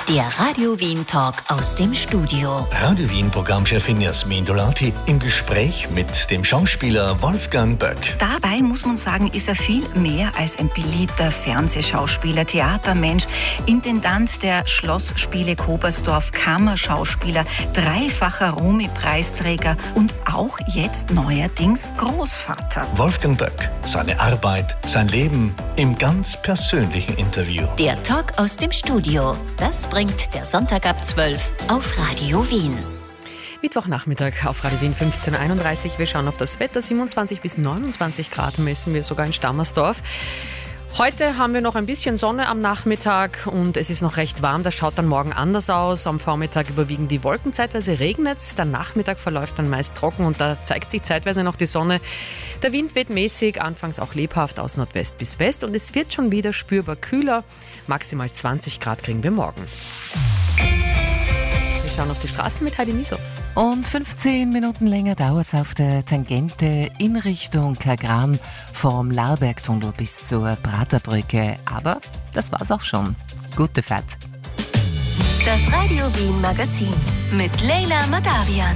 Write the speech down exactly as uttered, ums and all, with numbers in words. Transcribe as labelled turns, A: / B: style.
A: Der Radio Wien Talk aus dem Studio.
B: Radio Wien Programmchefin Jasmin Dolati im Gespräch mit dem Schauspieler Wolfgang Böck.
C: Dabei muss man sagen, ist er viel mehr als ein beliebter Fernsehschauspieler, Theatermensch, Intendant der Schlossspiele Kobersdorf, Kammerschauspieler, dreifacher Romy-Preisträger und auch jetzt neuerdings Großvater.
B: Wolfgang Böck, seine Arbeit, sein Leben im ganz persönlichen Interview.
A: Der Talk aus dem Studio. Das bringt der Sonntag ab zwölf auf Radio Wien.
D: Mittwochnachmittag auf Radio Wien fünfzehn Uhr einunddreißig. Wir schauen auf das Wetter. siebenundzwanzig bis neunundzwanzig Grad messen wir sogar in Stammersdorf. Heute haben wir noch ein bisschen Sonne am Nachmittag und es ist noch recht warm. Das schaut dann morgen anders aus. Am Vormittag überwiegen die Wolken, zeitweise regnet es. Der Nachmittag verläuft dann meist trocken und da zeigt sich zeitweise noch die Sonne. Der Wind weht mäßig, anfangs auch lebhaft aus Nordwest bis West und es wird schon wieder spürbar kühler. Maximal zwanzig Grad kriegen wir morgen. Wir schauen auf die Straßen mit Heidi Niesow.
E: Und fünfzehn Minuten länger dauert es auf der Tangente in Richtung Kagran vom Lalbergtunnel bis zur Praterbrücke. Aber das war's auch schon. Gute Fahrt.
A: Das Radio Wien Magazin mit Leila Madarian.